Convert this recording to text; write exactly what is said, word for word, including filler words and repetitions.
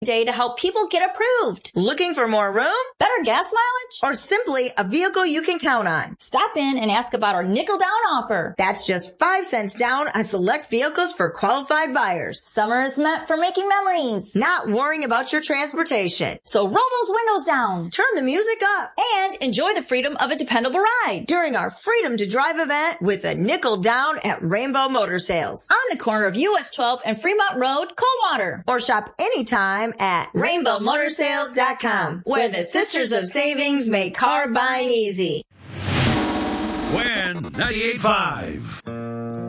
day to help people get approved. Looking for more room? Better gas mileage? Or simply a vehicle you can count on? Stop in and ask about our nickel down offer. That's just five cents down on select vehicles for qualified buyers. Summer is meant for making memories, not worrying about your transportation. So roll those windows down, turn the music up, and enjoy the freedom of a dependable ride during our Freedom to Drive event with a nickel down at Rainbow Motor Sales on the corner of U S twelve and Fremont Road, Coldwater. Or shop anytime at rainbow motor sales dot com, where the Sisters of Savings make car buying easy. Win ninety-eight point five.